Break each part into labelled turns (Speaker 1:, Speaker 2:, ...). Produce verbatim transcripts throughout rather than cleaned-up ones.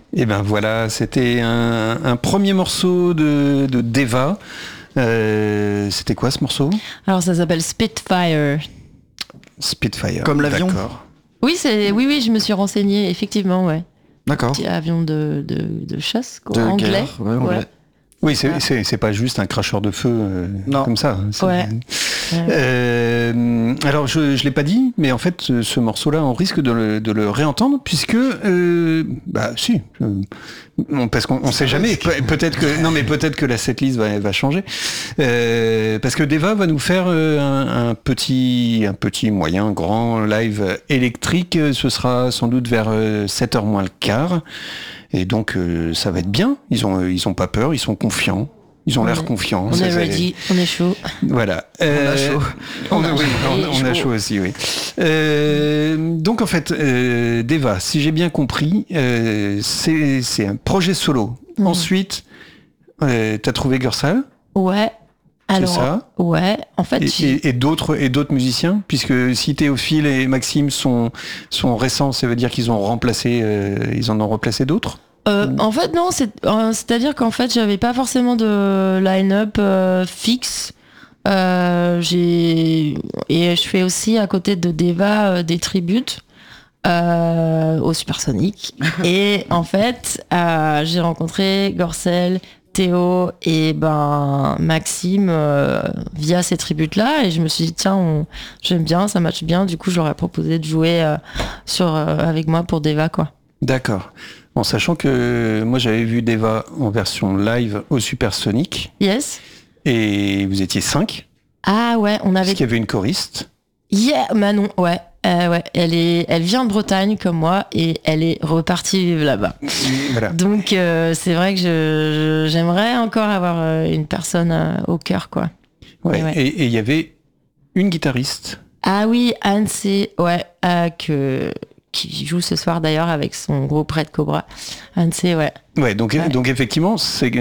Speaker 1: Et ben voilà, c'était un, un premier morceau de, de Deva. Euh, c'était quoi ce morceau ?
Speaker 2: Alors ça s'appelle Spitfire.
Speaker 1: Spitfire.
Speaker 3: Comme l'avion.
Speaker 1: D'accord.
Speaker 2: Oui, c'est, oui, oui, je me suis renseignée, effectivement, ouais.
Speaker 3: D'accord.
Speaker 2: Petit avion de, de, de chasse, quoi.
Speaker 3: De
Speaker 2: Anglais.
Speaker 3: guerre, ouais, anglais.
Speaker 2: Ouais.
Speaker 1: Oui, c'est, c'est, c'est pas juste un cracheur de feu euh,
Speaker 3: Non.
Speaker 1: comme ça. C'est-
Speaker 2: Ouais.
Speaker 1: Euh, alors, je ne l'ai pas dit, mais en fait, ce, ce morceau-là, on risque de le, de le réentendre, puisque... Euh, bah, si. euh, on- parce qu'on ne sait jamais. Pe- peut-être que... Non, mais peut-être que la setlist va, va changer. Euh, parce que Deva va nous faire euh, un, un petit, un petit, moyen, grand live électrique. Ce sera sans doute vers euh, sept heures moins le quart. Et donc, euh, ça va être bien. Ils ont, ils ont pas peur, ils sont confiants. Ils ont
Speaker 2: On
Speaker 1: l'air
Speaker 2: est-
Speaker 1: confiants.
Speaker 2: On
Speaker 1: Ça,
Speaker 2: est
Speaker 1: c'est-
Speaker 2: ready, on est chaud.
Speaker 1: Voilà.
Speaker 3: On a
Speaker 1: Euh,
Speaker 3: chaud.
Speaker 1: On a, oui,
Speaker 2: chaud.
Speaker 1: on, on a chaud aussi, oui. Euh, donc en fait, euh, Deva, si j'ai bien compris, euh, c'est, c'est un projet solo.
Speaker 2: Mhm.
Speaker 1: Ensuite, euh, t'as trouvé Gursal,
Speaker 2: Ouais. Alors,
Speaker 1: ça
Speaker 2: ouais, en fait,
Speaker 1: et,
Speaker 2: j'ai-
Speaker 1: et, et d'autres et d'autres musiciens, puisque si Théophile et Maxime sont sont récents, ça veut dire qu'ils ont remplacé, euh, ils en ont remplacé d'autres.
Speaker 2: Euh, en fait, non, c'est, euh, c'est-à-dire qu'en fait, j'avais pas forcément de line-up euh, fixe. Euh, j'ai et je fais aussi à côté de Deva euh, des tributes euh, au Supersonic. Et en fait, euh, j'ai rencontré Gorcel, Théo et ben Maxime euh, via ces tributes-là, et je me suis dit tiens, on, j'aime bien, ça matche bien. Du coup, je leur ai proposé de jouer euh, sur euh, avec moi pour Deva, quoi.
Speaker 1: D'accord. En sachant que moi j'avais vu Deva en version live au Supersonic
Speaker 2: Yes.
Speaker 1: et vous étiez cinq.
Speaker 2: Ah ouais, on
Speaker 1: Parce
Speaker 2: avait.
Speaker 1: qu'il y avait une choriste.
Speaker 2: Yeah, Manon, ouais. Euh, ouais, elle est, elle vient de Bretagne comme moi et elle est repartie vivre là-bas.
Speaker 1: Voilà.
Speaker 2: Donc euh, c'est vrai que je, je- j'aimerais encore avoir euh, une personne euh, au cœur, quoi.
Speaker 1: Ouais.
Speaker 2: Et ouais.
Speaker 1: Et et il y avait une guitariste.
Speaker 2: Ah oui, Anne, c'est ouais, euh, que qui joue ce soir d'ailleurs avec son groupe Red Cobra. Anne, c'est ouais.
Speaker 1: Ouais, donc,
Speaker 2: Ouais.
Speaker 1: donc effectivement, c'est,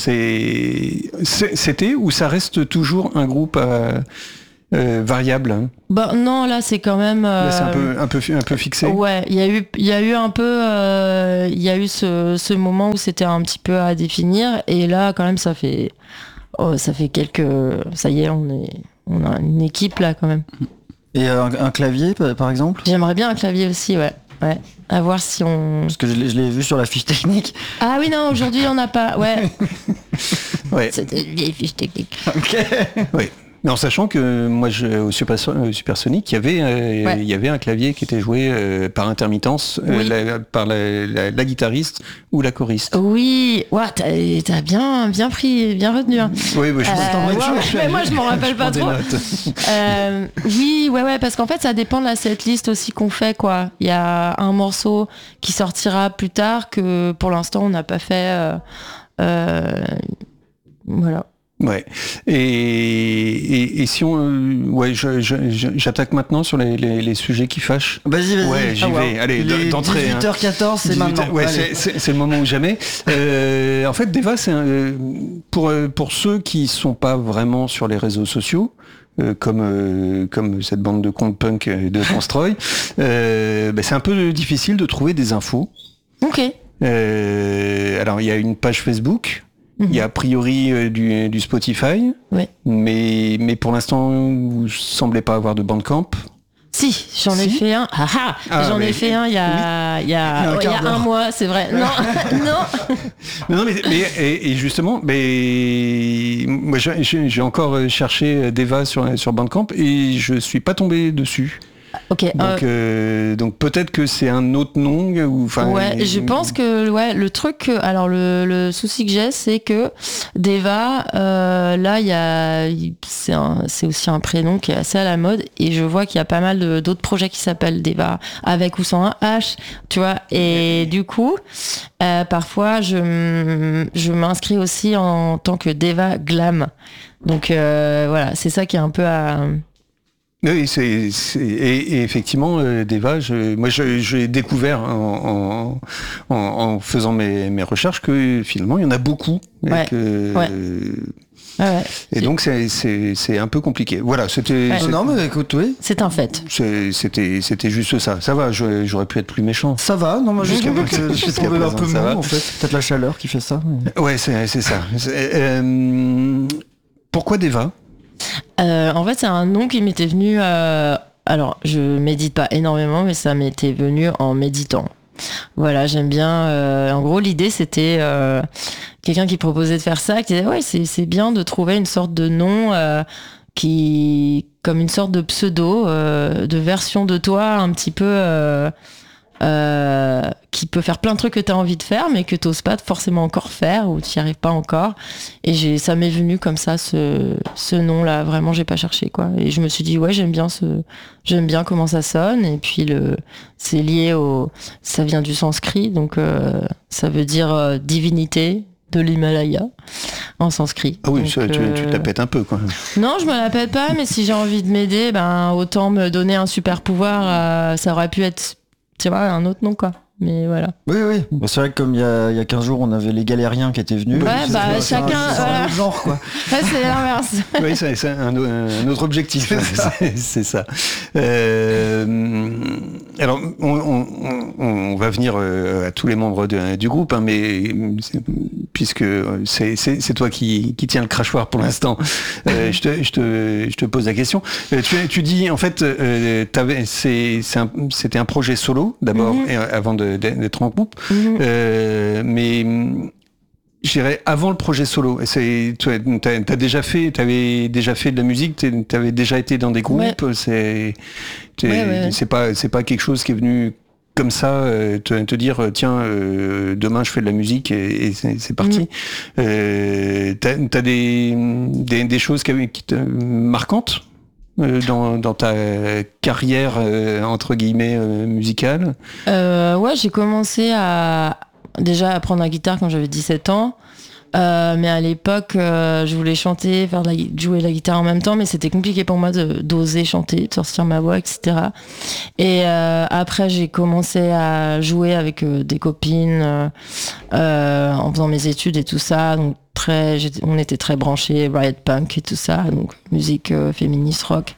Speaker 1: c'est, c'est- c'était ou ça reste toujours un groupe euh, euh, variable. Hein.
Speaker 2: Bah non, là c'est quand même.
Speaker 1: Là, c'est un
Speaker 2: euh,
Speaker 1: peu, un peu, fi- un peu fixé.
Speaker 2: Ouais, il y a eu, il y a eu un peu, euh, il y a eu ce, ce moment où c'était un petit peu à définir, et là quand même ça fait, oh, ça fait quelques, ça y est, on est, on a une équipe là quand même.
Speaker 3: Et euh, un, un clavier, par par exemple?
Speaker 2: J'aimerais bien un clavier aussi, ouais, ouais. À voir si on.
Speaker 3: Parce que je l'ai je l'ai vu sur la fiche technique.
Speaker 2: Ah oui non, aujourd'hui on n'a pas, ouais.
Speaker 1: Ouais.
Speaker 2: C'était une vieille fiche technique.
Speaker 3: Ok.
Speaker 1: Ouais. Mais en sachant que moi, je, au Super, au Supersonic, il y avait, euh,
Speaker 2: Ouais.
Speaker 1: il y avait un clavier qui était joué euh, par intermittence, euh,
Speaker 2: Oui.
Speaker 1: la- par la, la- la guitariste ou la choriste.
Speaker 2: Oui, ouais, t'as, t'as bien, bien pris, bien retenu. Hein.
Speaker 1: Oui, oui, je
Speaker 2: Euh,
Speaker 1: pense que-
Speaker 2: ouais, mais moi je m'en rappelle
Speaker 1: je
Speaker 2: pas
Speaker 1: prends des
Speaker 2: trop.
Speaker 1: notes.
Speaker 2: Euh, oui, ouais, ouais, parce qu'en fait, ça dépend de la setlist aussi qu'on fait, quoi. Il y a un morceau qui sortira plus tard que pour l'instant on n'a pas fait. euh, euh, voilà.
Speaker 1: Ouais. Et, et, et si on, euh, ouais, je- je- je- j'attaque maintenant sur les, les, les sujets qui fâchent.
Speaker 3: Vas-y, vas-y.
Speaker 1: Ouais, j'y
Speaker 3: Ah,
Speaker 1: vais. Allez,
Speaker 3: Il est
Speaker 1: d'entrée, hein.
Speaker 3: dix-huit heures quatorze, c'est
Speaker 1: dix-huit
Speaker 3: maintenant.
Speaker 1: Ouais,
Speaker 3: Allez.
Speaker 1: c'est, c'est, c'est le moment ou jamais. Euh, en fait, Deva, c'est un, euh, pour euh, pour ceux qui sont pas vraiment sur les réseaux sociaux. Euh, comme euh, comme cette bande de contes punk euh, de Constroy, euh, bah, c'est un peu difficile de trouver des infos.
Speaker 2: Ok.
Speaker 1: Euh, alors il y a une page Facebook, il y a a priori euh, du, du Spotify,
Speaker 2: Ouais.
Speaker 1: mais mais pour l'instant vous semblez pas avoir de Bandcamp.
Speaker 2: Si, j'en ai
Speaker 1: Si.
Speaker 2: fait un. Ah, ah,
Speaker 1: Ah,
Speaker 2: j'en
Speaker 1: mais-
Speaker 2: ai fait un il y a, il y
Speaker 3: Il y a
Speaker 2: a,
Speaker 3: un
Speaker 2: ouais, il y a
Speaker 3: quart
Speaker 2: un
Speaker 3: d'heure.
Speaker 2: mois, c'est vrai. Non, non.
Speaker 1: Non, non, mais, mais- et, et justement, mais moi j'ai, j'ai- j'ai encore cherché Deva sur sur Bandcamp et je suis pas tombé dessus.
Speaker 2: Ok.
Speaker 1: Donc
Speaker 2: euh,
Speaker 1: euh, donc peut-être que c'est un autre nom ou enfin.
Speaker 2: ouais, je pense que ouais, le truc, que- alors le, le souci que j'ai, c'est que Deva, euh, là, il y a, il- c'est un- c'est aussi un prénom qui est assez à la mode, et je vois qu'il y a pas mal de- d'autres projets qui s'appellent Deva avec ou sans un H, tu vois. Et du coup, euh, parfois, je, m- je m'inscris aussi en tant que Deva Glam. Donc euh, voilà, c'est ça qui est un peu à
Speaker 1: Oui, c'est, c'est et, et effectivement, euh, Deva, je, moi, je, j'ai découvert en, en, en, en faisant mes, mes recherches que finalement, il y en a beaucoup. Et,
Speaker 2: Ouais,
Speaker 1: que,
Speaker 2: ouais. Ah ouais.
Speaker 1: et donc, c'est, c'est, c'est un peu compliqué. Voilà, c'était.
Speaker 2: Ouais.
Speaker 1: c'est-
Speaker 3: Non, mais écoute, oui.
Speaker 2: C'est un fait.
Speaker 1: c'est- C'était, c'était juste ça. Ça va, j'aurais, j'aurais pu être plus méchant.
Speaker 3: Ça va, non, moi,
Speaker 1: Jusqu'à
Speaker 3: jusqu'à
Speaker 1: présent,
Speaker 3: que je suis
Speaker 1: jusqu'à
Speaker 3: tombé un
Speaker 1: présent,
Speaker 3: peu
Speaker 1: ça
Speaker 3: mou,
Speaker 1: va.
Speaker 3: en fait. Peut-être la chaleur qui fait ça. mais-
Speaker 1: Ouais, c'est, c'est ça. C'est, euh, pourquoi Deva?
Speaker 2: Euh, en fait, c'est un nom qui m'était venu. euh, Alors, je médite pas énormément, mais ça m'était venu en méditant. Voilà, j'aime bien. euh, En gros, l'idée, c'était euh, quelqu'un qui proposait de faire ça, qui disait ouais, c'est c'est bien de trouver une sorte de nom euh, qui, comme une sorte de pseudo, euh, de version de toi, un petit peu. euh, euh, qui peut faire plein de trucs que tu as envie de faire mais que tu n'oses pas forcément encore faire ou tu n'y arrives pas encore, et j'ai, ça m'est venu comme ça ce, ce nom là, vraiment j'ai pas cherché quoi, et je me suis dit ouais j'aime bien ce, j'aime bien comment ça sonne, et puis le, c'est lié au, ça vient du sanskrit, donc euh, ça veut dire euh, divinité de l'Himalaya en sanskrit.
Speaker 1: Ah oui,
Speaker 2: Donc,
Speaker 1: ça, tu,
Speaker 2: euh,
Speaker 1: tu te la pètes un peu, quoi.
Speaker 2: non, je me la pète pas, mais si j'ai envie de m'aider, ben autant me donner un super pouvoir, euh, ça aurait pu être, tu vois, un autre nom quoi. Mais voilà.
Speaker 3: Oui, oui. Bah, c'est vrai que comme il y a, il y a quinze jours, on avait les galériens qui étaient venus.
Speaker 2: Ouais,
Speaker 3: C'est-
Speaker 2: bah,
Speaker 3: c'est un-
Speaker 2: chacun,
Speaker 3: c'est un
Speaker 2: voilà.
Speaker 3: autre genre, quoi.
Speaker 2: Ouais, c'est l'inverse.
Speaker 1: Oui, c'est, c'est un, un autre objectif. c'est, c'est ça. Euh, alors, on, on, on, on va venir euh, à tous les membres de- du groupe, hein, mais c'est- puisque c'est, c'est, c'est toi qui, qui tiens le crachoir pour l'instant, euh, je, te, je, te, je te pose la question. Euh, tu, tu dis, en fait, euh, t'avais, c'est, c'est un, c'était un projet solo d'abord,
Speaker 2: Mhm.
Speaker 1: et, euh, avant de, d'être en groupe,
Speaker 2: Mhm.
Speaker 1: euh, mais je dirais avant le projet solo. C'est, tu as, t'as déjà fait, t'avais déjà fait de la musique, t'es- t'avais déjà été dans des groupes.
Speaker 2: Ouais.
Speaker 1: C'est, t'es-
Speaker 2: Ouais, ouais, ouais.
Speaker 1: c'est pas, c'est pas quelque chose qui est venu comme ça, euh, te, te dire tiens euh, demain je fais de la musique et, et c'est, c'est parti.
Speaker 2: Mhm.
Speaker 1: Euh, t'as, t'as des, des, des choses qui, avaient- qui te marquantes euh, dans, dans ta carrière euh, entre guillemets euh, musicale.
Speaker 2: Euh, ouais, j'ai commencé à déjà apprendre la guitare quand j'avais dix-sept ans. Euh, mais à l'époque, euh, je voulais chanter, faire de la, jouer la guitare en même temps, mais c'était compliqué pour moi de, d'oser chanter, de sortir ma voix, et cetera. Et euh, après, j'ai commencé à jouer avec euh, des copines euh, euh, en faisant mes études et tout ça. Donc très, j'étais- on était très branchés, riot punk et tout ça, donc musique euh, féministe rock.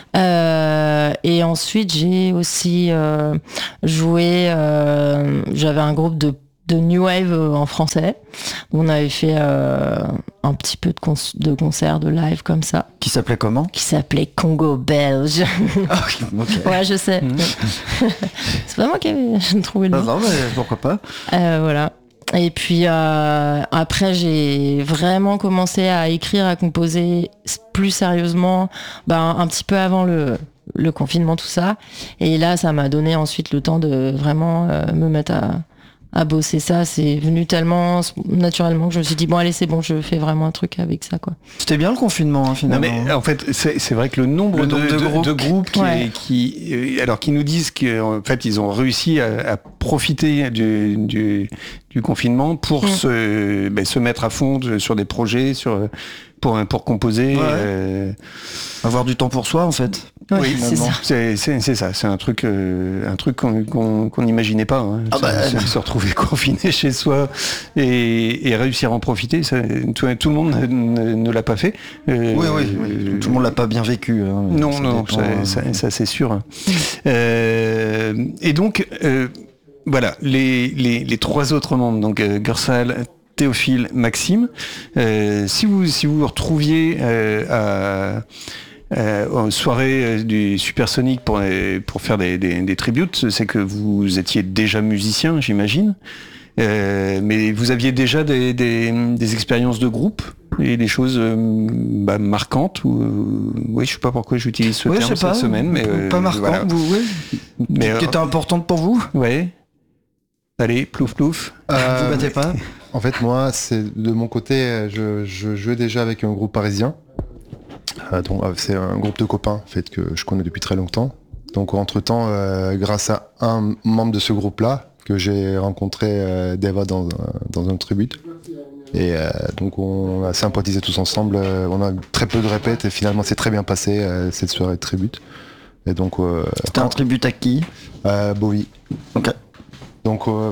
Speaker 2: Euh, et ensuite, j'ai aussi euh, joué. Euh, j'avais un groupe de de new wave euh, en français. On avait fait euh, un petit peu de, cons- de concerts, de live comme ça,
Speaker 3: Qui s'appelait comment?
Speaker 2: qui s'appelait Congo Belge.
Speaker 3: Ah, ok.
Speaker 2: Ouais, je sais.
Speaker 1: Mhm.
Speaker 2: C'est pas moi qui avais trouvé le
Speaker 3: Non,
Speaker 2: nom.
Speaker 3: non, mais pourquoi pas?
Speaker 2: Euh, voilà. Et puis euh, après, j'ai vraiment commencé à écrire, à composer plus sérieusement, ben, un petit peu avant le, le confinement, tout ça. Et là, ça m'a donné ensuite le temps de vraiment euh, me mettre à, à bosser ça. C'est venu tellement naturellement que je me suis dit, bon, allez, c'est bon, je fais vraiment un truc avec ça, quoi.
Speaker 3: C'était bien le confinement, hein,
Speaker 1: Non
Speaker 3: finalement.
Speaker 1: mais en fait c'est, c'est vrai que le nombre,
Speaker 3: Le
Speaker 1: de,
Speaker 3: nombre de
Speaker 1: de-
Speaker 3: groupes.
Speaker 1: de groupes qui,
Speaker 2: Ouais.
Speaker 1: qui euh, alors qui nous disent qu'en fait ils ont réussi à, à profiter du, du, du confinement pour
Speaker 2: Mm.
Speaker 1: se, ben, se mettre à fond de- sur des projets, sur pour pour composer.
Speaker 3: Ouais.
Speaker 1: euh,
Speaker 3: Avoir du temps pour soi, en fait.
Speaker 2: Ouais,
Speaker 1: oui,
Speaker 2: c'est ça.
Speaker 1: c'est, c'est, c'est ça, c'est un truc, euh, un truc qu'on qu'on, qu'on n'imaginait pas. Hein.
Speaker 3: Ah
Speaker 1: Se-
Speaker 3: bah,
Speaker 1: se, se retrouver confiné chez soi et, et réussir à en profiter, ça, tout, tout le monde ne, ne l'a pas fait. Euh,
Speaker 3: Oui, oui, oui. Tout le monde l'a pas bien vécu. hein.
Speaker 1: Non,
Speaker 3: Ça
Speaker 1: non,
Speaker 3: dépend,
Speaker 1: ça,
Speaker 3: euh,
Speaker 1: ça- ça, c'est sûr. Euh, et donc, euh, voilà, les, les, les trois autres membres, donc euh, Gursal, Théophile, Maxime, euh, si vous si vous vous retrouviez euh, à euh, en soirée euh, du Supersonic pour euh, pour faire des, des, des tributes, c'est que vous étiez déjà musicien, j'imagine. Euh, mais vous aviez déjà des, des, des expériences de groupe et des choses euh, bah, marquantes ou euh, oui, je sais pas pourquoi j'utilise ce
Speaker 3: Ouais, je
Speaker 1: terme
Speaker 3: sais
Speaker 1: cette
Speaker 3: pas.
Speaker 1: semain, mais euh,
Speaker 3: pas marquant,
Speaker 1: voilà.
Speaker 3: vous, oui.
Speaker 1: Mais,
Speaker 3: Qui
Speaker 1: euh,
Speaker 3: était importante pour vous?
Speaker 1: ouais. Allez, plouf plouf.
Speaker 3: Vous battez pas?
Speaker 4: En fait, moi, c'est de mon côté, je, je jouais déjà avec un groupe parisien. Euh, donc, euh, c'est un groupe de copains, en fait, que je connais depuis très longtemps. Donc, entre-temps, euh, grâce à un membre de ce groupe-là, que j'ai rencontré euh, Deva dans, un- dans un tribute. Et euh, donc on a sympathisé tous ensemble, euh, on a eu très peu de répètes et finalement c'est très bien passé euh, cette soirée de tribute. Et donc euh,
Speaker 3: C'était un tribute à qui?
Speaker 4: euh, Bowie.
Speaker 3: Ok.
Speaker 4: Donc euh,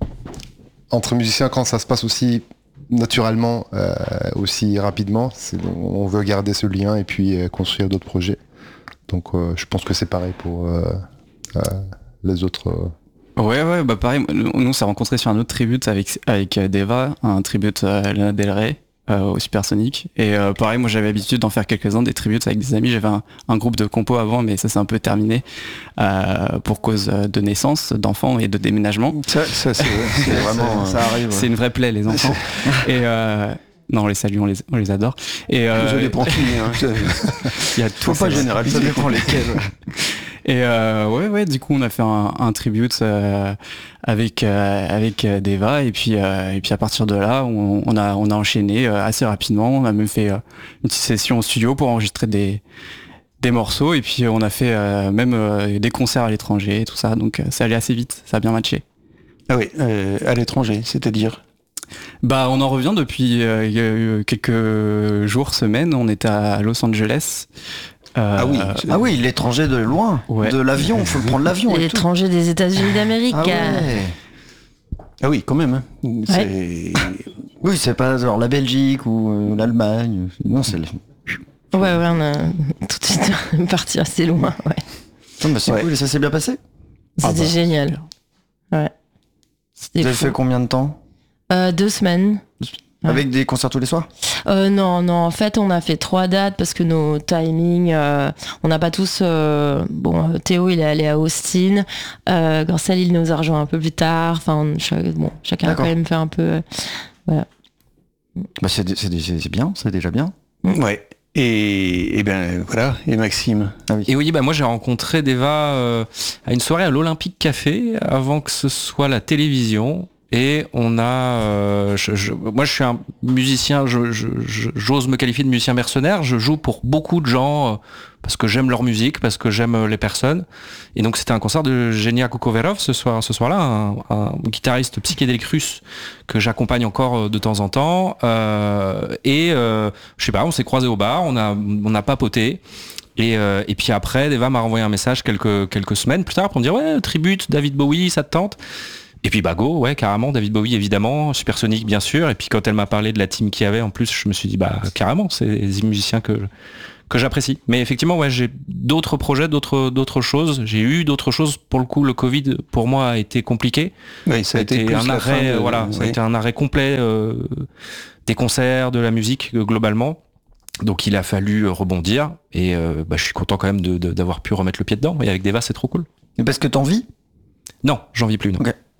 Speaker 4: entre musiciens, quand ça se passe aussi naturellement, euh, aussi rapidement, c'est, on veut garder ce lien et puis euh, construire d'autres projets. Donc euh, je pense que c'est pareil pour euh, euh, les autres. Euh,
Speaker 5: Ouais, ouais, bah pareil, nous on s'est rencontrés sur un autre tribute avec, avec Deva, un tribute à Lana Del Rey, euh, au Supersonic. Et euh, pareil, moi j'avais l'habitude d'en faire quelques-uns, des tributes avec des amis. J'avais un, un groupe de compos avant, mais ça s'est un peu terminé euh, pour cause de naissance, d'enfants et de déménagement.
Speaker 1: Ça, ça c'est, c'est vraiment...
Speaker 3: ça arrive.
Speaker 5: C'est une vraie plaie, les enfants. et euh, non, on les salue, on les, on les adore. Et euh,
Speaker 1: je les prends fini, hein.
Speaker 5: Il y a tout
Speaker 1: Faut pas généraliser.
Speaker 3: Ça dépend lesquels.
Speaker 5: Et euh, ouais, ouais, du coup, on a fait un, un tribute euh, avec euh, avec euh, Deva, et puis euh, et puis à partir de là, on, on a on a enchaîné euh, assez rapidement. On a même fait euh, une petite session au studio pour enregistrer des des morceaux, et puis on a fait euh, même euh, des concerts à l'étranger, et tout ça. Donc euh, ça allait assez vite, ça a bien matché.
Speaker 1: Ah oui, euh, à l'étranger, c'est-à-dire.
Speaker 5: Bah, on en revient depuis euh, il y a eu quelques jours, semaines. On était à Los Angeles. Euh,
Speaker 1: Ah oui.
Speaker 3: Ah oui, l'étranger de loin,
Speaker 5: Ouais.
Speaker 3: de l'avion, faut prendre l'avion et tout.
Speaker 2: L'étranger des États-Unis d'Amérique.
Speaker 3: Ah ouais.
Speaker 1: Ah oui, quand même. Hein. C'est...
Speaker 3: Oui, c'est pas genre la Belgique ou euh, l'Allemagne. Non, c'est le...
Speaker 2: Ouais, ouais, on a tout de suite parti assez loin. Ouais.
Speaker 3: Non, bah, c'est
Speaker 1: Ouais.
Speaker 3: cool et ça s'est bien passé.
Speaker 2: C'était
Speaker 1: Ah bah.
Speaker 2: génial. Ouais. C'était
Speaker 3: Vous avez
Speaker 2: fou.
Speaker 3: fait combien de temps?
Speaker 2: Euh, deux semaines. Ouais.
Speaker 3: Avec des concerts tous les soirs?
Speaker 2: Euh, non, non, en fait, on a fait trois dates parce que nos timings, euh, on n'a pas tous. Euh, bon, euh, Théo, il est allé à Austin. Euh, Gorsel, il nous a rejoint un peu plus tard. Enfin, on- cha- bon, chacun
Speaker 3: D'accord.
Speaker 2: a quand même fait un peu.
Speaker 3: Bah, c'est, c'est, c'est, c'est bien, c'est déjà bien.
Speaker 1: Ouais. Et, et ben voilà. Et Maxime.
Speaker 3: Ah oui.
Speaker 5: Et oui, bah moi j'ai rencontré Deva euh, à une soirée à l'Olympique Café avant que ce soit la télévision. Et on a, euh, je, je, moi je suis un musicien, je, je, je- j'ose me qualifier de musicien mercenaire. Je joue pour beaucoup de gens euh, parce que j'aime leur musique, parce que j'aime euh, les personnes. Et donc c'était un concert de Genia Kukoverov ce soir, ce soir-là, un, un guitariste psychédélique russe que j'accompagne encore euh, de temps en temps. Euh, et euh, je sais pas, on s'est croisés au bar, on a, on a papoté. Et, euh, et puis après, Deva m'a renvoyé un message quelques, quelques semaines plus tard pour me dire ouais, tribute, David Bowie, ça te tente? Et puis bah go, ouais, carrément, David Bowie évidemment, Supersonic bien sûr. Et puis quand elle m'a parlé de la team qu'il y avait, en plus, je me suis dit bah carrément, c'est des musiciens que que j'apprécie. Mais effectivement, ouais, j'ai d'autres projets, d'autres d'autres choses. J'ai eu d'autres choses. Pour le coup, le Covid pour moi a été compliqué.
Speaker 1: Oui, ça a été plus
Speaker 5: un
Speaker 1: la
Speaker 5: arrêt,
Speaker 1: fin de-
Speaker 5: euh, voilà, ça a
Speaker 1: oui.
Speaker 5: été un arrêt complet euh, des concerts, de la musique euh, globalement. Donc il a fallu euh, rebondir. Et euh, bah, je suis content quand même de, de- d'avoir pu remettre le pied dedans. Et avec Deva, c'est trop cool.
Speaker 3: Et parce que t'en vis?
Speaker 5: Non, j'en vis plus. Non.
Speaker 3: Ok.